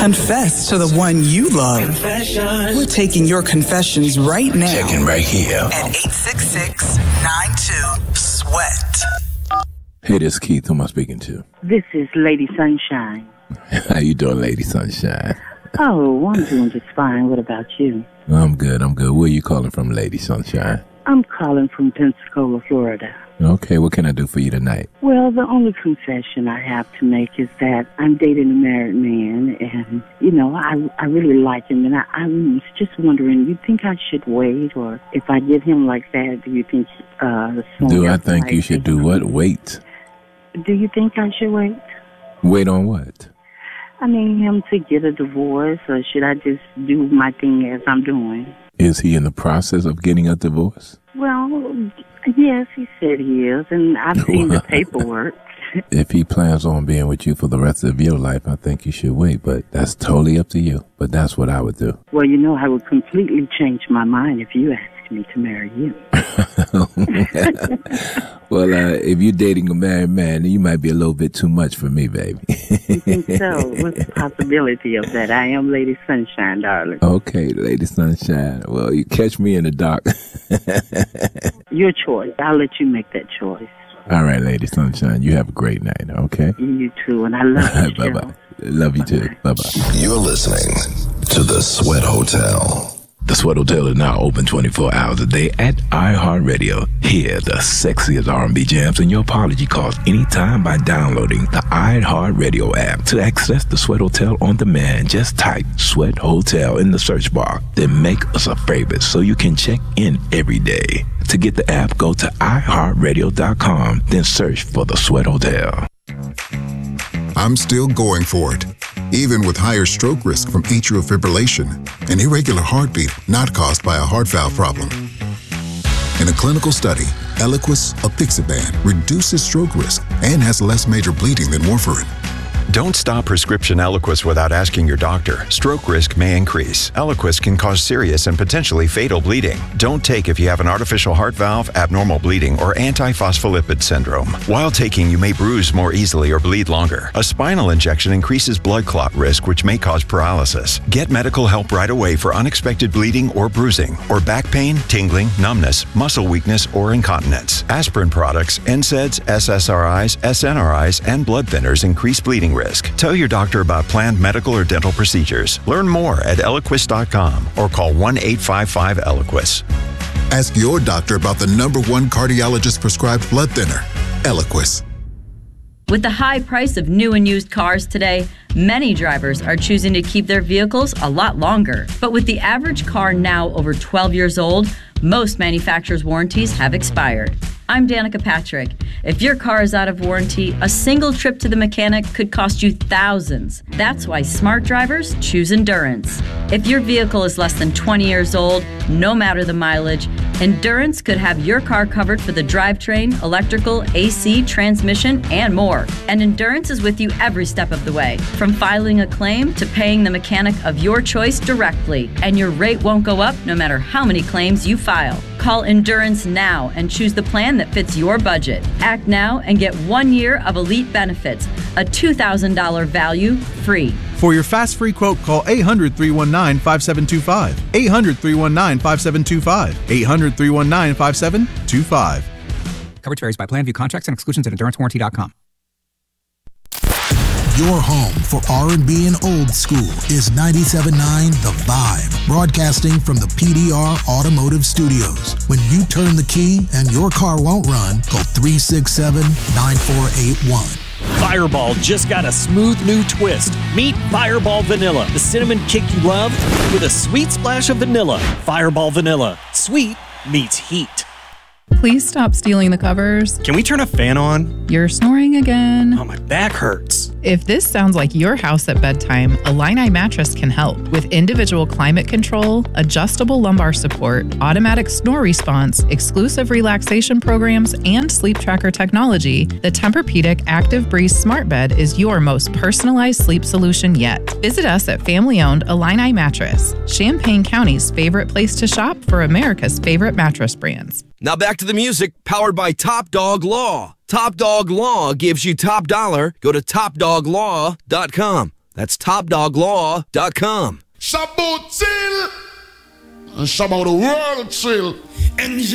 Confess to the one you love. Confession. We're taking your confessions right now. Checking right here. At 866-92-SWEAT. Hey, this is Keith. Who am I speaking to? This is Lady Sunshine. How you doing, Lady Sunshine? Oh, I'm doing just fine. What about you? I'm good. Where are you calling from, Lady Sunshine? I'm calling from Pensacola, Florida. Okay, what can I do for you tonight? Well, the only confession I have to make is that I'm dating a married man, and, I really like him, and I was just wondering, you think I should wait, or if I get him like that, do you think... do I think you should do what? Wait? Do you think I should wait? Wait on what? I mean, him to get a divorce, or should I just do my thing as I'm doing? Is he in the process of getting a divorce? Well, yes, he said he is, and I've seen the paperwork. If he plans on being with you for the rest of your life, I think you should wait, but that's totally up to you. But that's what I would do. Well, I would completely change my mind if you asked me to marry you. Well, if you're dating a married man, you might be a little bit too much for me, baby. You think so? What's the possibility of that? I am Lady Sunshine, darling. Okay, Lady Sunshine. Well, you catch me in the dark. Your choice. I'll let you make that choice. All right, Lady Sunshine. You have a great night, okay? You too, and I love you. Bye-bye. Love you too. Bye-bye. You're listening to The Sweat Hotel. The Sweat Hotel is now open 24 hours a day at iHeartRadio. Hear the sexiest R&B jams in your apology calls anytime by downloading the iHeartRadio app. To access the Sweat Hotel on demand, just type Sweat Hotel in the search bar. Then make us a favorite so you can check in every day. To get the app, go to iHeartRadio.com, then search for the Sweat Hotel. I'm still going for it, even with higher stroke risk from atrial fibrillation, an irregular heartbeat not caused by a heart valve problem. In a clinical study, Eliquis apixaban reduces stroke risk and has less major bleeding than warfarin. Don't stop prescription Eliquis without asking your doctor. Stroke risk may increase. Eliquis can cause serious and potentially fatal bleeding. Don't take if you have an artificial heart valve, abnormal bleeding, or antiphospholipid syndrome. While taking, you may bruise more easily or bleed longer. A spinal injection increases blood clot risk, which may cause paralysis. Get medical help right away for unexpected bleeding or bruising, or back pain, tingling, numbness, muscle weakness, or incontinence. Aspirin products, NSAIDs, SSRIs, SNRIs, and blood thinners increase bleeding risk. Tell your doctor about planned medical or dental procedures. Learn more at Eliquis.com or call 1-855-ELIQUIS. Ask your doctor about the #1 cardiologist prescribed blood thinner, Eliquis. With the high price of new and used cars today, many drivers are choosing to keep their vehicles a lot longer. But with the average car now over 12 years old, most manufacturers' warranties have expired. I'm Danica Patrick. If your car is out of warranty, a single trip to the mechanic could cost you thousands. That's why smart drivers choose Endurance. If your vehicle is less than 20 years old, no matter the mileage, Endurance could have your car covered for the drivetrain, electrical, AC, transmission, and more. And Endurance is with you every step of the way, from filing a claim to paying the mechanic of your choice directly. And your rate won't go up no matter how many claims you file. Call Endurance now and choose the plan that fits your budget. Act now and get 1 year of elite benefits, a $2,000 value free. For your fast free quote, call 800-319-5725. 800-319-5725. 800-319-5725. Coverage varies by plan. View contracts and exclusions at EnduranceWarranty.com. Your home for R&B and old school is 97.9 The Vibe, broadcasting from the PDR Automotive Studios. When you turn the key and your car won't run, call 367-9481. Fireball just got a smooth new twist. Meet Fireball Vanilla, the cinnamon kick you love with a sweet splash of vanilla. Fireball Vanilla. Sweet meets heat. Please stop stealing the covers. Can we turn a fan on? You're snoring again. Oh, my back hurts. If this sounds like your house at bedtime, Illini Mattress can help. With individual climate control, adjustable lumbar support, automatic snore response, exclusive relaxation programs, and sleep tracker technology, the Tempur-Pedic Active Breeze Smart Bed is your most personalized sleep solution yet. Visit us at family-owned Illini Mattress, Champaign County's favorite place to shop for America's favorite mattress brands. Now back to the music, powered by Top Dog Law. Top Dog Law gives you top dollar. Go to TopDogLaw.com. That's TopDogLaw.com. Shabbat chill. And Shabbat the world chill.